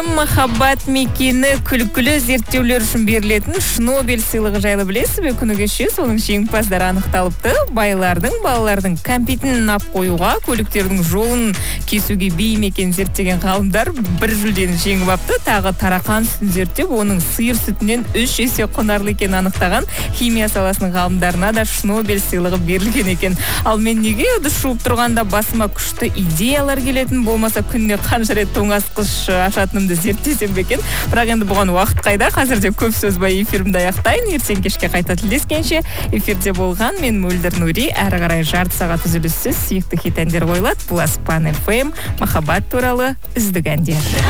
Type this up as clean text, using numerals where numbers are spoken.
ФМ махаббат мекені күлкілі зерттеулер үшін берілетін Шнобель сыйлығы жайлы білесіз бе? Күні кеше соның жеңімпаздары анықталыпты. Байлардың, балалардың кәмпитін нап қоюға, көліктердің жолын кесуге бейім екенін зерттеген ғалымдар бір жүлдені жеңіп апты. Тағы тарақан сүтін зерттеп, оның сиыр сүтінен 3 есе құнарлы екенін анықтаған химия саласының ғалымдарына да Шнобель сыйлығы берілген екен. Ал мен неге ыдыс жуып тұрғанда басыма күшті идеялар келетін, болмаса күніне қанша рет тоңазытқыш ашатынымды зерттесем бе екен. Бірақ енді бұған уақыт қайда? Қазірде көп сөз бай эфирімді аяқтайын. Ертең кешке қайта тілдескенше эфирде болған мен Мөлдір Нури. Әрі қарай жарты сағат үзіліссіз сүйікті хит әндер қойылады. Бұл Аспан ФМ махаббат туралы үздік әндер.